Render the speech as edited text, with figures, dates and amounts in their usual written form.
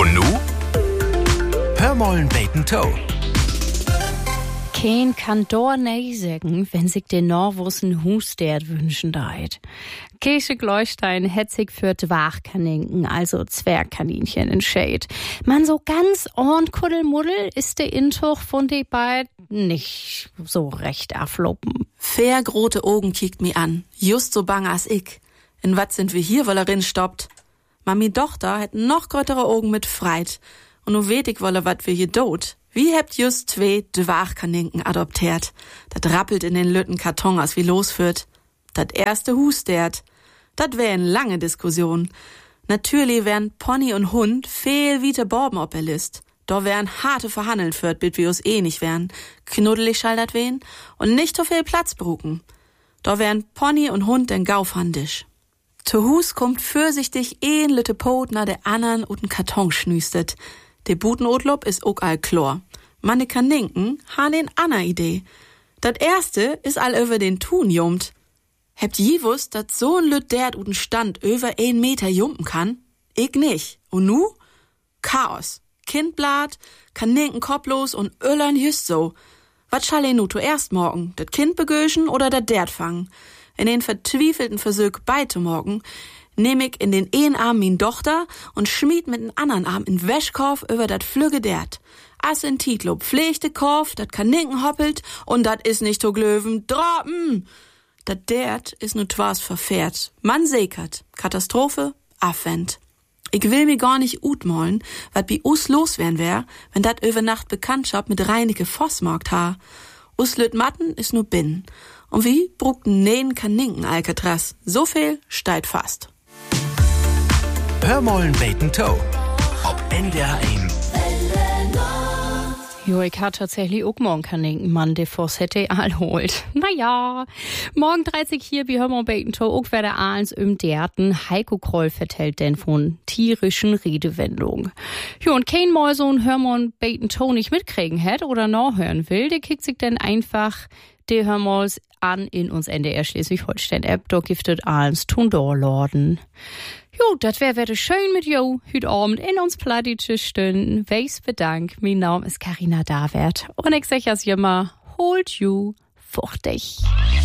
Und nu? Hör mollen beten Toe. Kein kann dor nee sagen, wenn sich den Norwussen Hustert wünschen deit. Käse Gleustein hätt sich für Dwachkaninken, also Zwergkaninchen, entscheidet. Man so ganz Kuddelmuddel ist der Intuch von de beid nicht so recht afloppen. Fair grote Augen kiekt mi an, just so bang as ich. In wat sind wir hier, weil erin stoppt? Mami Tochter hätt noch grötere Augen mit Freit. Und nu weet ich wolle, wat wir hier dot. Wie hebt just 2 Dwachkaninken adoptiert? Dat rappelt in den lütten Karton, as wie losführt. Dat erste Hustert. Dat wär eine lange Diskussion. Natürlich wären Pony und Hund viel wiete Borben op der List. Da wären harte Verhandeln führt, bit wir uns nicht wären. Knuddelig schall dat wen und nicht so viel Platz bruken. Da wären Pony und Hund den Gaufhandisch. Zu Hus kommt fürsichtig lütte Pot na der andern und Karton schnüstet. De Butenotlob is ook all chlor. Manne Kaninken han en anna Idee. Dat erste is all über den Thun jummt. Hebt je wusst, dat so ein Lüt dert uten Stand über 1 Meter jumpen kann? Ich nicht. Und nu? Chaos. Kindblat, Kaninken kopflos und Öllern just so. Wat schall nu zuerst morgen? Dat Kind begöschen oder dat dert fangen? In den verzwiefelten Versuch beide morgen nehm ich in den einen Arm min Tochter und schmied mit den anderen Arm in Wäschkorf über dat Flügge dert. As in Titlob pflegte Korf, dat Kaninken hoppelt und dat is nicht to glöwen, droppen. Dat dert is nu twas verfährt. Man sekert. Katastrophe, Affend. Ich will mir gar nicht utmollen, wat bi us los wär, wenn dat über Nacht Bekanntschaft mit Reineke Vossmarkt ha. Us lüt Matten is nu binnen. Und wie brugten nähen Kaninken Alcatraz? So viel steigt fast. Hör mollen beten Toe. Ob NDR 1. Jo, ich hat tatsächlich auch morgen Kaninken, Mann, der Voss hätte all holt. Naja, morgen 30 hier, wie Hörmon beten Toe, auch werde Ahlens Derten. Heiko Kroll vertellt denn von tierischen Redewendungen. Jo, und kein Mal so ein Hörmon beten Toe nicht mitkriegen hätte oder noch hören will, der kickt sich dann einfach die Hörmals an in uns NDR Schleswig-Holstein-App, da giftet Ahlens Tundorlorden. Jo, dat wär schön mit jo, hüt Abend in uns Plattitsche Stunden. Weis bedank, mein Name ist Carina Davert. Und ich sag as immer, holt ju fuchtig.